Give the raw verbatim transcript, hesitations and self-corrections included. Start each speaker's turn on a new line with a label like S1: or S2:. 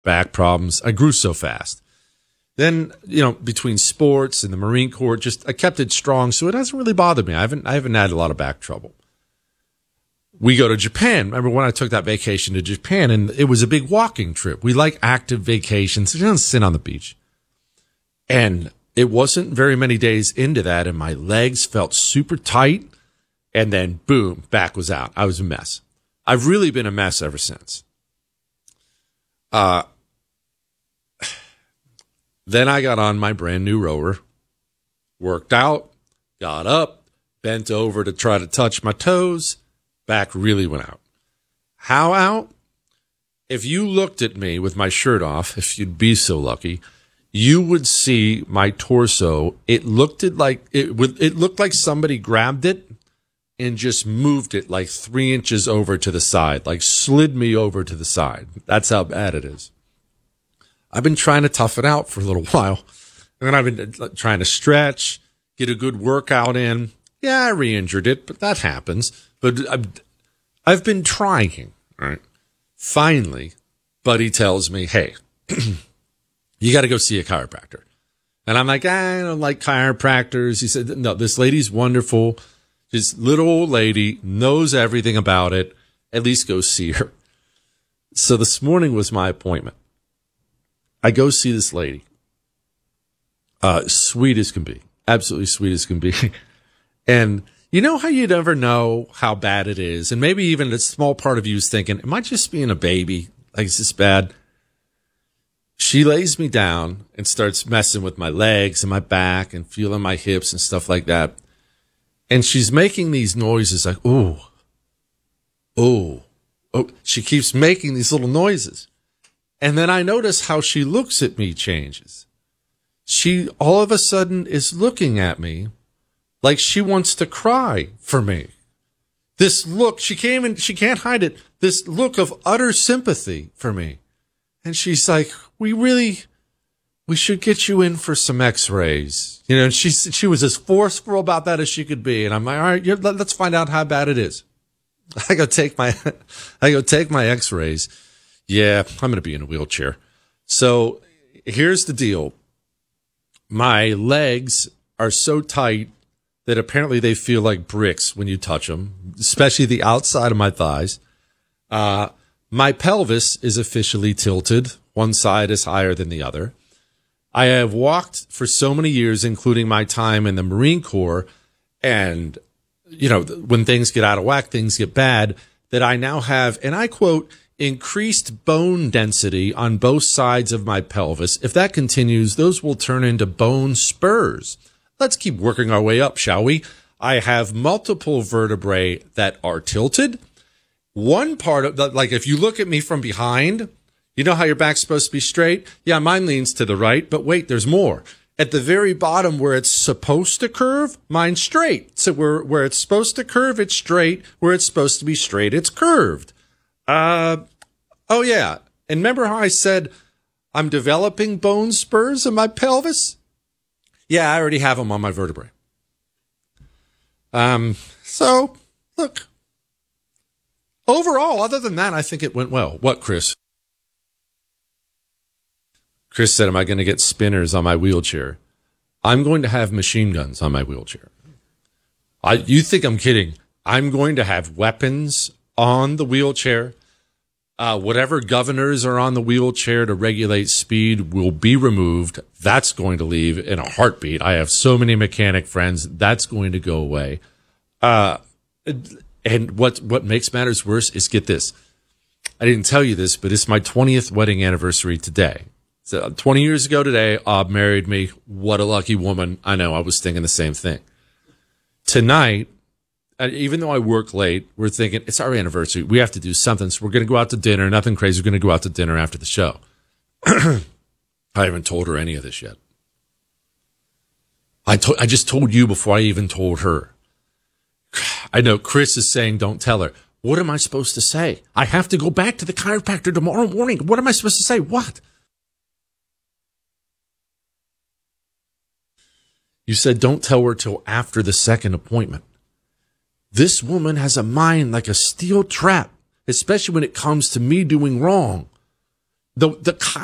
S1: back problems. I grew so fast. Then, you know, between sports and the Marine Corps, just I kept it strong, so it hasn't really bothered me. I haven't I haven't had a lot of back trouble. We go to Japan. Remember when I took that vacation to Japan, and it was a big walking trip. We like active vacations. We don't sit on the beach. And it wasn't very many days into that, and my legs felt super tight, and then boom, back was out. I was a mess. I've really been a mess ever since. Uh Then I got on my brand new rower, worked out, got up, bent over to try to touch my toes. Back really went out. How out? If you looked at me with my shirt off, if you'd be so lucky, you would see my torso. It looked it like it would. It looked like somebody grabbed it and just moved it like three inches over to the side, like slid me over to the side. That's how bad it is. I've been trying to tough it out for a little while. And then I've been trying to stretch, get a good workout in. Yeah, I re-injured it, but that happens. But I've, I've been trying, right? Finally, Buddy tells me, hey, you got to go see a chiropractor. And I'm like, I don't like chiropractors. He said, no, this lady's wonderful. This little old lady knows everything about it. At least go see her. So this morning was my appointment. I go see this lady, uh, sweet as can be, absolutely sweet as can be. And you know how you never know how bad it is? And maybe even a small part of you is thinking, am I just being a baby? Like, is this bad? She lays me down and starts messing with my legs and my back and feeling my hips and stuff like that. And she's making these noises like, ooh, ooh, oh. She keeps making these little noises. And then I notice how she looks at me changes. She all of a sudden is looking at me like she wants to cry for me. This look, she can't even, she can't hide it. This look of utter sympathy for me. And she's like, we really, we should get you in for some x-rays. You know, and she, she was as forceful about that as she could be. And I'm like, all right, you're, let's find out how bad it is. I go take my, I go take my x-rays. Yeah, I'm going to be in a wheelchair. So here's the deal. My legs are so tight that apparently they feel like bricks when you touch them, especially the outside of my thighs. Uh, my pelvis is officially tilted. One side is higher than the other. I have walked for so many years, including my time in the Marine Corps. And, you know, when things get out of whack, things get bad, that I now have, and I quote, increased bone density on both sides of my pelvis. If that continues, those will turn into bone spurs. Let's keep working our way up, shall we? I have multiple vertebrae that are tilted. One part of that, like if you look at me from behind, you know how your back's supposed to be straight? Yeah, mine leans to the right, but wait, there's more. At the very bottom where it's supposed to curve, mine's straight. So where, where it's supposed to curve, it's straight. Where it's supposed to be straight, it's curved. Uh, oh yeah. And remember how I said I'm developing bone spurs in my pelvis? Yeah, I already have them on my vertebrae. Um, so look, overall, other than that, I think it went well. What, Chris? Chris said, am I going to get spinners on my wheelchair? I'm going to have machine guns on my wheelchair. I, you think I'm kidding. I'm going to have weapons on the wheelchair. Uh, whatever governors are on the wheelchair to regulate speed will be removed. That's going to leave in a heartbeat. I have so many mechanic friends. That's going to go away. Uh, and what, what makes matters worse is, get this. I didn't tell you this, but it's my twentieth wedding anniversary today. So twenty years ago today, Ob married me. What a lucky woman. I know, I was thinking the same thing. Tonight, even though I work late, we're thinking, it's our anniversary. We have to do something. So we're going to go out to dinner. Nothing crazy. We're going to go out to dinner after the show. I haven't told her any of this yet. I, to- I just told you before I even told her. I know Chris is saying, don't tell her. What am I supposed to say? I have to go back to the chiropractor tomorrow morning. What am I supposed to say? What? You said don't tell her till after the second appointment. This woman has a mind like a steel trap, especially when it comes to me doing wrong. the the